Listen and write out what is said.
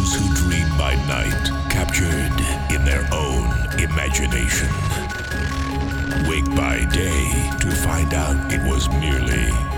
those who dream by night, captured in their own imagination. Wake by day to find out it was merely